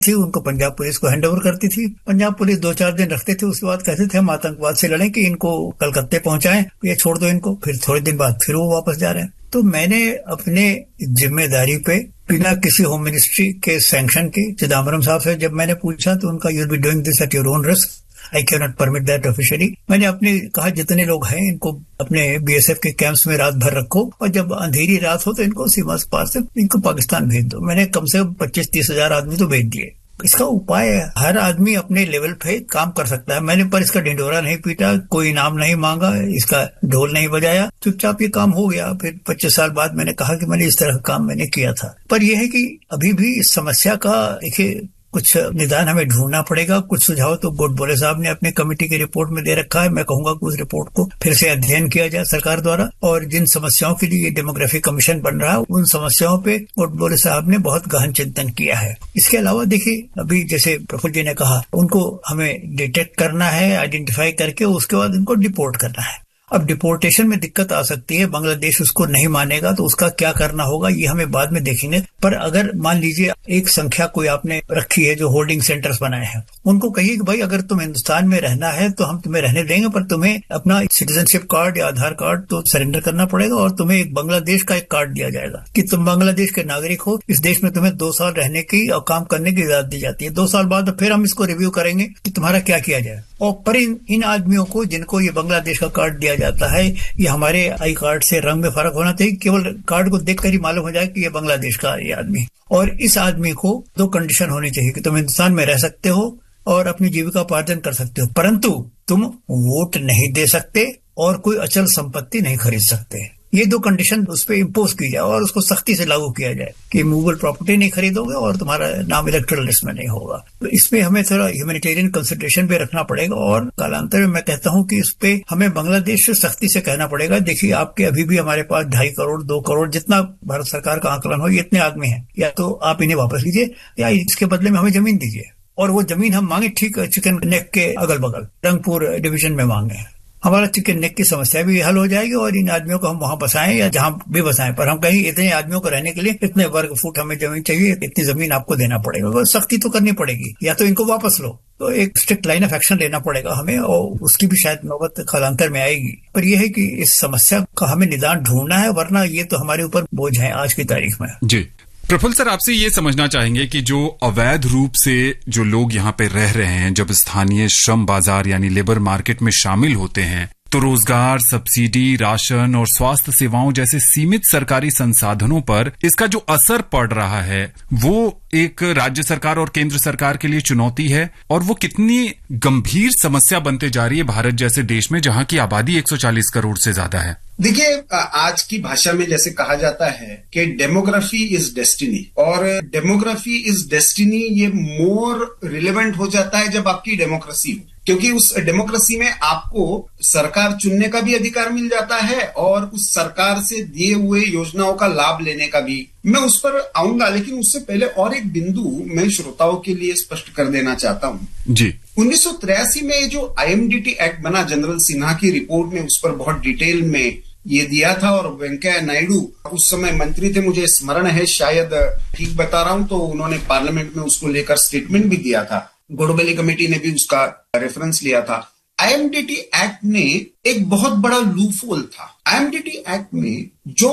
थी उनको पंजाब पुलिस को हैंड ओवर करती थी। पंजाब पुलिस 2-4 दिन रखते थे, उसके बाद कहते थे हम आतंकवाद से लड़ें कि इनको कलकत्ते पहुंचाएं, ये छोड़ दो इनको। फिर थोड़े दिन बाद फिर वो वापस जा रहे हैं। तो मैंने अपने जिम्मेदारी पे बिना किसी होम मिनिस्ट्री के सैंक्शन के चिदम्बरम साहब से जब मैंने पूछा तो उनका you will be doing this at your own risk, I can not permit that officially. मैंने अपने कहा जितने लोग हैं इनको अपने बीएसएफ के कैंप्स में रात भर रखो और जब अंधेरी रात हो तो इनको सीमा पार से इनको पाकिस्तान भेज दो। मैंने कम से कम 25-30 हजार आदमी तो भेज दिए। इसका उपाय है, हर आदमी अपने लेवल पे काम कर सकता है। मैंने पर इसका ढिंढोरा नहीं पीटा, कोई इनाम नहीं मांगा, इसका ढोल नहीं बजाया, चुपचाप ये काम हो गया। फिर 25 साल बाद मैंने कहा कि मैंने इस तरह का काम मैंने किया था। पर यह है कि अभी भी इस समस्या का देखिए कुछ निदान हमें ढूंढना पड़ेगा। कुछ सुझाव तो गोडबोले साहब ने अपने कमेटी की रिपोर्ट में दे रखा है। मैं कहूंगा कि उस रिपोर्ट को फिर से अध्ययन किया जाए सरकार द्वारा, और जिन समस्याओं के लिए डेमोग्राफी कमीशन बन रहा है उन समस्याओं पे गोडबोले साहब ने बहुत गहन चिंतन किया है। इसके अलावा देखिए अभी जैसे प्रफुल्ल जी ने कहा उनको हमें डिटेक्ट करना है, आइडेंटिफाई करके उसके बाद उनको डिपोर्ट करना है। अब डिपोर्टेशन में दिक्कत आ सकती है, बांग्लादेश उसको नहीं मानेगा तो उसका क्या करना होगा ये हमें बाद में देखेंगे। पर अगर मान लीजिए एक संख्या कोई आपने रखी है जो होल्डिंग सेंटर्स बनाए हैं, उनको कहिए कि भाई अगर तुम हिंदुस्तान में रहना है तो हम तुम्हें रहने देंगे, पर तुम्हें अपना सिटीजनशिप कार्ड या आधार कार्ड तो सरेंडर करना पड़ेगा और तुम्हें एक बांग्लादेश का एक कार्ड दिया जाएगा कि तुम बांग्लादेश के नागरिक हो, इस देश में तुम्हें 2 साल रहने की और काम करने की इजाजत दी जाती है। 2 साल बाद फिर हम इसको रिव्यू करेंगे कि तुम्हारा क्या किया जाए। और पर इन आदमियों को जिनको ये बांग्लादेश का कार्ड दिया जाता है, ये हमारे आई कार्ड से रंग में फर्क होना चाहिए, केवल कार्ड को देखकर ही मालूम हो जाए कि ये बांग्लादेश का ये आदमी। और इस आदमी को 2 कंडीशन होनी चाहिए कि तुम हिंदुस्तान में रह सकते हो और अपनी जीविकापार्जन कर सकते हो, परंतु तुम वोट नहीं दे सकते और कोई अचल संपत्ति नहीं खरीद सकते। ये 2 कंडीशन उस पर इम्पोज की जाए और उसको सख्ती से लागू किया जाए कि मूवेबल प्रॉपर्टी नहीं खरीदोगे और तुम्हारा नाम इलेक्टोरल लिस्ट में नहीं होगा। तो इसमें हमें थोड़ा ह्यूमैनिटेरियन कंसिडरेशन पे रखना पड़ेगा और कालांतर में मैं कहता हूं कि इस पे हमें बांग्लादेश से सख्ती से कहना पड़ेगा, देखिए आपके अभी भी हमारे पास 2.5 करोड़ 2 करोड़ जितना भारत सरकार का आंकलन हो ये इतने आदमी हैं, या तो आप इन्हें वापस लीजिए या इसके बदले में हमें जमीन दीजिए। और वो जमीन हम मांगे ठीक चिकन नेक के अगल बगल रंगपुर डिवीजन में मांगे, हमारा चिकन नेक की समस्या भी हल हो जाएगी और इन आदमियों को हम वहां बसाएं या जहां भी बसाएं, पर हम कहीं इतने आदमियों को रहने के लिए इतने वर्ग फुट हमें जमीन चाहिए, इतनी जमीन आपको देना पड़ेगा। वो सख्ती तो करनी पड़ेगी, या तो इनको वापस लो, तो एक स्ट्रिक्ट लाइन ऑफ एक्शन लेना पड़ेगा हमें, और उसकी भी शायद नौबत कालांतर में आएगी। पर यह है कि इस समस्या का हमें निदान ढूंढना है, वरना ये तो हमारे ऊपर बोझ है आज की तारीख में। जी प्रफुल्ल सर, आपसे ये समझना चाहेंगे कि जो अवैध रूप से जो लोग यहाँ पे रह रहे हैं, जब स्थानीय श्रम बाजार यानी लेबर मार्केट में शामिल होते हैं तो रोजगार, सब्सिडी, राशन और स्वास्थ्य सेवाओं जैसे सीमित सरकारी संसाधनों पर इसका जो असर पड़ रहा है वो एक राज्य सरकार और केंद्र सरकार के लिए चुनौती है, और वो कितनी गंभीर समस्या बनते जा रही है भारत जैसे देश में जहां की आबादी 140 करोड़ से ज्यादा है। देखिए, आज की भाषा में जैसे कहा जाता है कि डेमोग्राफी इज डेस्टिनी, और डेमोग्राफी इज डेस्टिनी ये मोर रिलेवेंट हो जाता है जब आपकी डेमोक्रेसी हो, क्योंकि उस डेमोक्रेसी में आपको सरकार चुनने का भी अधिकार मिल जाता है और उस सरकार से दिए हुए योजनाओं का लाभ लेने का भी। मैं उस पर आऊंगा, लेकिन उससे पहले और एक बिंदु मैं श्रोताओं के लिए स्पष्ट कर देना चाहता हूं जी। 1983 में जो IMDT एक्ट बना, जनरल सिन्हा की रिपोर्ट में उस पर बहुत डिटेल में ये दिया था, और वेंकैया नायडू उस समय मंत्री थे, मुझे स्मरण है, शायद ठीक बता रहा हूं, तो उन्होंने पार्लियामेंट में उसको लेकर स्टेटमेंट भी दिया था। गोडबोले कमेटी ने भी उसका रेफरेंस लिया था। IMDT एक्ट ने एक बहुत बड़ा लूपहोल था। IMDT एक्ट में जो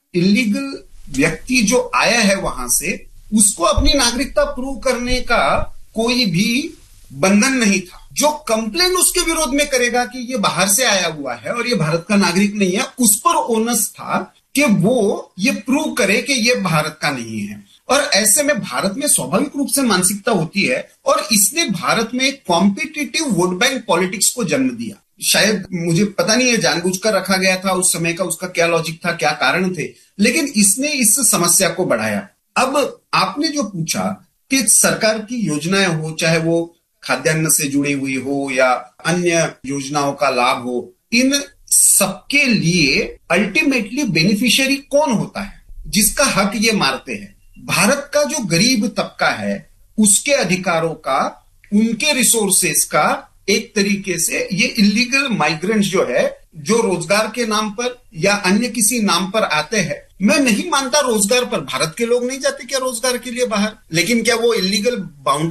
इलीगल व्यक्ति जो आया है वहां से, उसको अपनी नागरिकता प्रूव करने का कोई भी बंधन नहीं था। जो कंप्लेन उसके विरोध में करेगा कि ये बाहर से आया हुआ है और ये भारत का नागरिक नहीं है, उस पर ओनस था कि वो ये प्रूव करे कि ये भारत का नहीं है। और ऐसे में भारत में स्वाभाविक रूप से मानसिकता होती है, और इसने भारत में एक कॉम्पिटिटिव वोट बैंक पॉलिटिक्स को जन्म दिया। शायद मुझे पता नहीं है जानबूझकर रखा गया था उस समय का, उसका क्या लॉजिक था, क्या कारण थे, लेकिन इसने इस समस्या को बढ़ाया। अब आपने जो पूछा कि सरकार की योजनाएं हो, चाहे वो खाद्यान्न से जुड़ी हुई हो या अन्य योजनाओं का लाभ हो, इन सबके लिए अल्टीमेटली बेनिफिशियरी कौन होता है, जिसका हक ये मारते हैं? भारत का जो गरीब तबका है उसके अधिकारों का, उनके रिसोर्सेस का एक तरीके से ये इलीगल माइग्रेंट्स जो है जो रोजगार के नाम पर या अन्य किसी नाम पर आते हैं। मैं नहीं मानता रोजगार पर भारत के लोग नहीं जाते क्या रोजगार के लिए बाहर, लेकिन क्या वो इलीगल बाउंड्री